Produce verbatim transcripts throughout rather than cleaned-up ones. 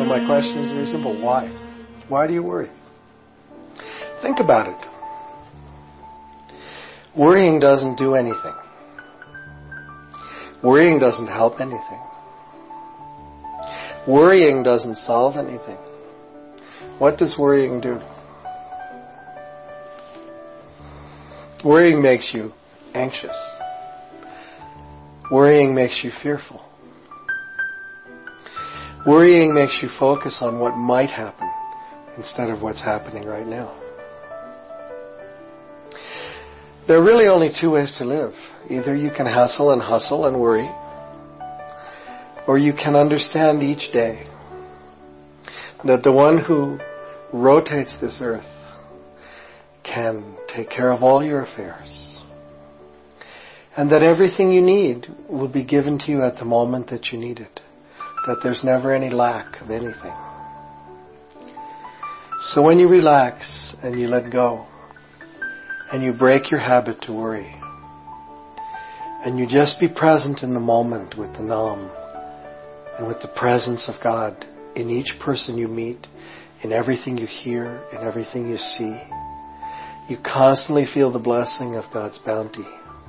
So my question is very simple. Why? Why do you worry? Think about it. Worrying doesn't do anything. Worrying doesn't help anything. Worrying doesn't solve anything. What does worrying do? Worrying makes you anxious. Worrying makes you fearful. Worrying makes you focus on what might happen instead of what's happening right now. There are really only two ways to live. Either you can hustle and hustle and worry, or you can understand each day that the one who rotates this earth can take care of all your affairs, and that everything you need will be given to you at the moment that you need it, that there's never any lack of anything. So when you relax and you let go, and you break your habit to worry, and you just be present in the moment with the Nam and with the presence of God in each person you meet, in everything you hear, in everything you see, you constantly feel the blessing of God's bounty.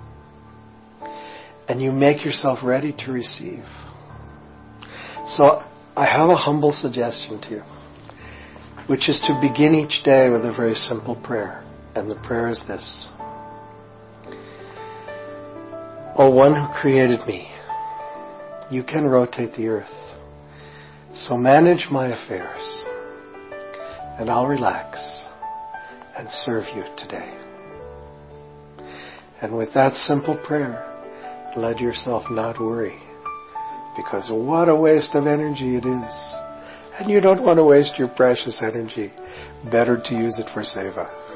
And you make yourself ready to receive. So I have a humble suggestion to you, which is to begin each day with a very simple prayer. And the prayer is this. O One who created me, you can rotate the earth. So manage my affairs, and I'll relax and serve you today. And with that simple prayer, let yourself not worry, because what a waste of energy it is. And you don't want to waste your precious energy. Better to use it for seva.